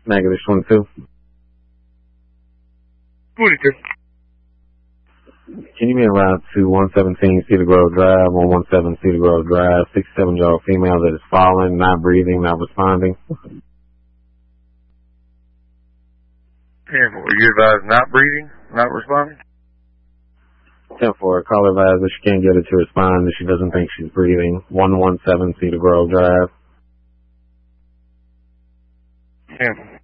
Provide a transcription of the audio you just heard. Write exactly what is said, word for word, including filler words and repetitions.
Negative twenty-two. twenty-two. Can you be around to one seventeen Cedar Grove Drive, one one seven Cedar Grove Drive, sixty-seven-year-old female that is falling, not breathing, not responding? ten four. You advise not breathing, not responding? ten four. Call advised that she can't get her to respond, that she doesn't think she's breathing. one one seven Cedar Grove Drive. ten four.